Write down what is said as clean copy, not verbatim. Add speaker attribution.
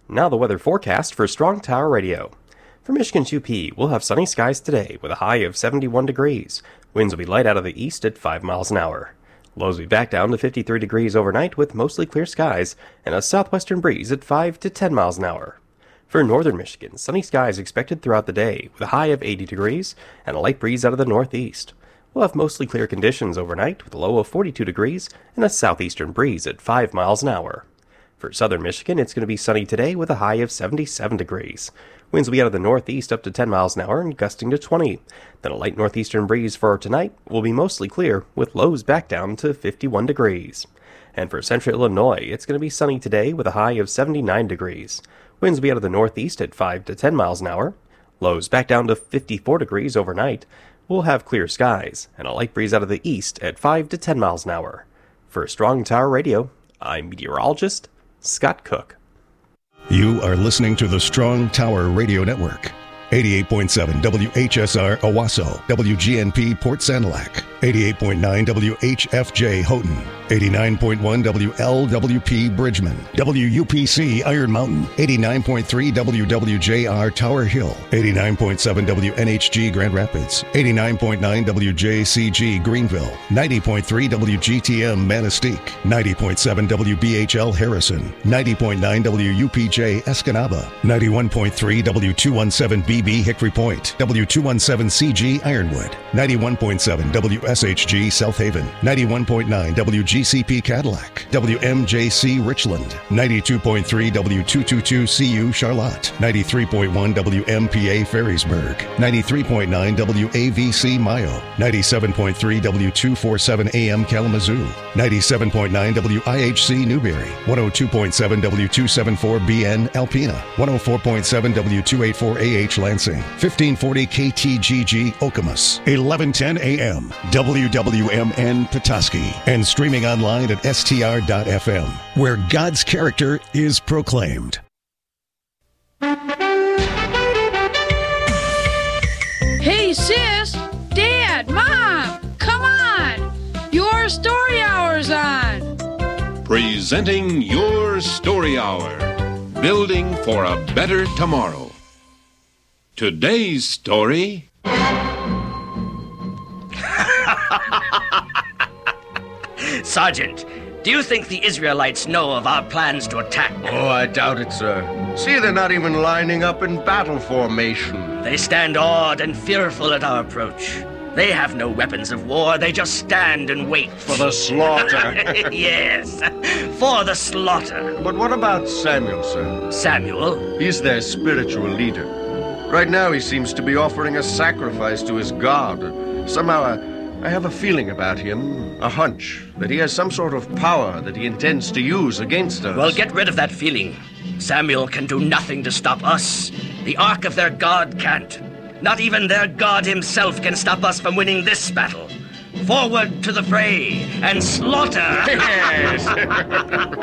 Speaker 1: Now the weather forecast for Strong Tower Radio. For Michigan's UP, we'll have sunny skies today with a high of 71 degrees. Winds will be light out of the east at 5 miles an hour. Lows will be back down to 53 degrees overnight with mostly clear skies and a southwestern breeze at 5 to 10 miles an hour. For northern Michigan, sunny skies expected throughout the day with a high of 80 degrees and a light breeze out of the northeast. We'll have mostly clear conditions overnight with a low of 42 degrees and a southeastern breeze at 5 miles an hour. For southern Michigan, it's going to be sunny today with a high of 77 degrees. Winds will be out of the northeast up to 10 miles an hour and gusting to 20. Then a light northeastern breeze for tonight will be mostly clear with lows back down to 51 degrees. And for central Illinois, it's going to be sunny today with a high of 79 degrees. Winds will be out of the northeast at 5 to 10 miles an hour. Lows back down to 54 degrees overnight. We'll have clear skies and a light breeze out of the east at 5 to 10 miles an hour. For Strong Tower Radio, I'm meteorologist Scott Cook.
Speaker 2: You are listening to the Strong Tower Radio Network. 88.7 WHSR Owasso, WGNP Port Sanilac, 88.9 WHFJ Houghton, 89.1 WLWP Bridgman, WUPC Iron Mountain, 89.3 WWJR Tower Hill, 89.7 WNHG Grand Rapids, 89.9 WJCG Greenville, 90.3 WGTM Manistee, 90.7 WBHL Harrison, 90.9 WUPJ Escanaba, 91.3 W217B Hickory Point, W217CG Ironwood, 91.7 WSHG South Haven, 91.9 WGCP Cadillac, WMJC Richland, 92.3 W222CU Charlotte, 93.1 WMPA Ferrysburg, 93.9 WAVC Mayo, 97.3 W247 AM Kalamazoo, 97.9 WIHC Newberry, 102.7 W274BN Alpena, 104.7 W284AH Lansing, 1540 KTGG Okemos, 1110 AM, WWMN Petoskey, and streaming online at str.fm, where God's character is proclaimed.
Speaker 3: Hey, sis, Dad, Mom, come on! Your story hour's on!
Speaker 4: Presenting Your Story Hour, building for a better tomorrow. Today's story...
Speaker 5: Sergeant, do you think the Israelites know of our plans to attack?
Speaker 6: Oh, I doubt it, sir. See, they're not even lining up in battle formation.
Speaker 5: They stand awed and fearful at our approach. They have no weapons of war. They just stand and wait.
Speaker 6: For the slaughter.
Speaker 5: Yes, for the slaughter.
Speaker 6: But what about Samuel, sir?
Speaker 5: Samuel?
Speaker 6: He's their spiritual leader. Right now, he seems to be offering a sacrifice to his God. Somehow, I have a feeling about him, a hunch, that he has some sort of power that he intends to use against us.
Speaker 5: Well, get rid of that feeling. Samuel can do nothing to stop us. The Ark of their God can't. Not even their God himself can stop us from winning this battle. Forward to the fray and slaughter!
Speaker 6: Yes.